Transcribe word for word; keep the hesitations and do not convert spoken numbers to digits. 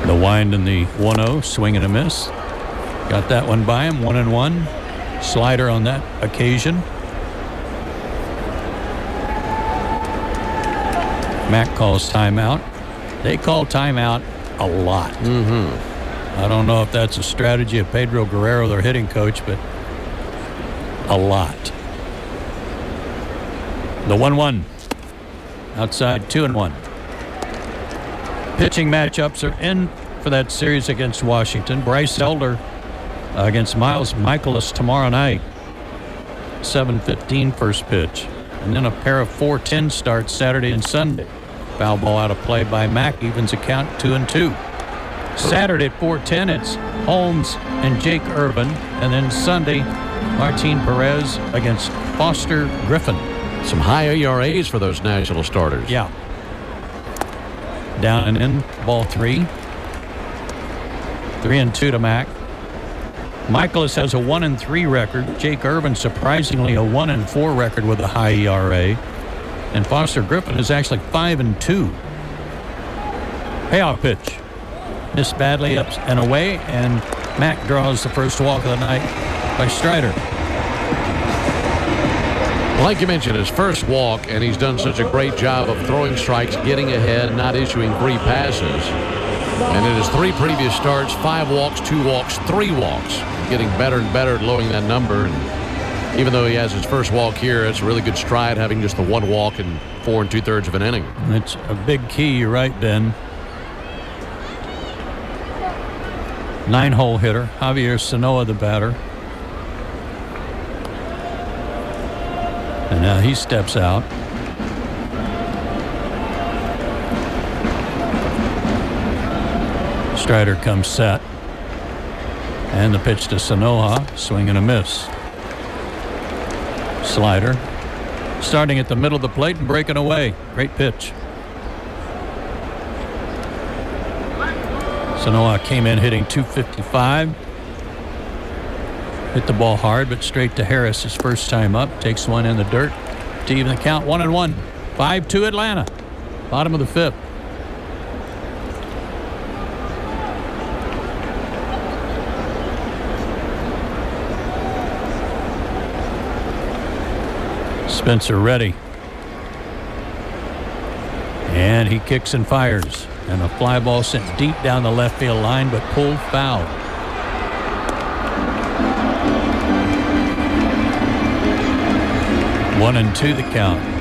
The wind and the one oh, swing and a miss. Got that one by him, one and one. Slider on that occasion. Mac calls timeout. They call timeout a lot. Mm-hmm. I don't know if that's a strategy of Pedro Guerrero, their hitting coach, but a lot. The one one. Outside, two and one. Pitching matchups are in for that series against Washington. Bryce Elder uh, against Miles Michaelis tomorrow night. seven fifteen first pitch. And then a pair of four ten starts Saturday and Sunday. Foul ball out of play by Mack, evens account two and two. Saturday at four ten, it's Holmes and Jake Urban. And then Sunday, Martin Perez against Foster Griffin. Some high E R As for those National starters. Yeah. Down and in, ball three. Three and two to Mack. Michaelis has a one and three record. Jake Urban surprisingly a one and four record with a high E R A. And Foster Griffin is actually five and two. Payoff pitch. Missed badly up and away, and Mack draws the first walk of the night by Strider. Like you mentioned, his first walk, and he's done such a great job of throwing strikes, getting ahead, not issuing free passes. And in his three previous starts, five walks, two walks, three walks. Getting better and better at lowering that number. And even though he has his first walk here, it's a really good stride having just the one walk in four and two-thirds of an inning. It's a big key, you're right, Ben. Nine-hole hitter, Javier Sanoa, the batter. And now he steps out. Strider comes set. And the pitch to Sanoa, swing and a miss. Slider. Starting at the middle of the plate and breaking away. Great pitch. Sanoa came in hitting two fifty-five. Hit the ball hard, but straight to Harris his first time up. Takes one in the dirt to even the count, one and one. five two Atlanta. Bottom of the fifth. Spencer ready. And he kicks and fires. And a fly ball sent deep down the left field line, but pulled foul. One and two the count.